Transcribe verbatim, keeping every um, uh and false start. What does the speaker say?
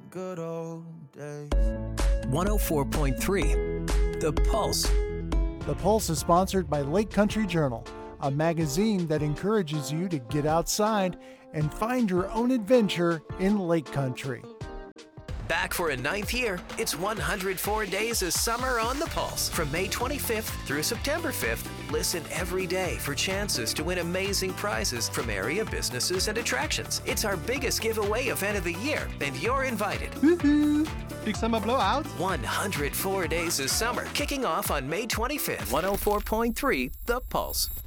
good old days. one oh four point three The Pulse. The Pulse is sponsored by Lake Country Journal, a magazine that encourages you to get outside and find your own adventure in Lake Country. Back for a ninth year, it's one hundred four days of summer on The Pulse. From May twenty-fifth through September fifth, listen every day for chances to win amazing prizes from area businesses and attractions. It's our biggest giveaway event of the year, and you're invited. Woohoo! Big summer blowout. one hundred four days of summer, kicking off on May twenty-fifth. one oh four point three The Pulse.